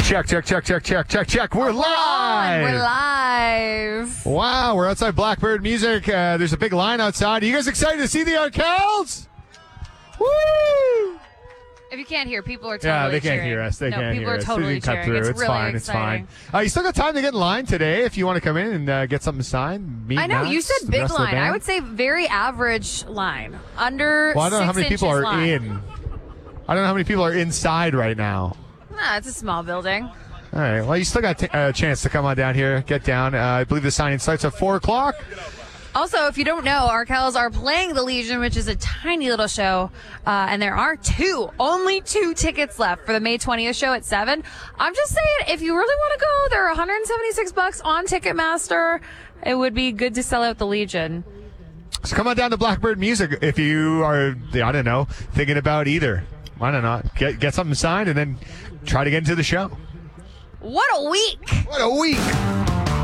Check. We're live. We're live. Wow, we're outside Blackbird Music. There's a big line outside. Are you guys excited to see the Arkells? Woo! If you can't hear, people are totally Yeah, they can't cheering. hear us. They can't people hear are us. totally They can cut cheering. through. It's It's really fine. exciting. It's fine. You still got time to get in line today if you want to come in and get something signed. Meet I know, Max, you the said big rest of the line. band. I would say very average line. Under Well, I don't know how 6 many people inches are line. in. I don't know how many people are inside right now. Nah, it's a small building. All right. Well, you still got a chance to come on down here, get down. I believe the signing starts at 4 o'clock. Also, if you don't know, Arkells are playing the Legion, which is a tiny little show, and there are only two tickets left for the May 20th show at 7. I'm just saying, if you really want to go, they're $176 on Ticketmaster. It would be good to sell out the Legion. So come on down to Blackbird Music if you are, I don't know, thinking about either. Why not? Get something signed and then try to get into the show. What a week! What a week!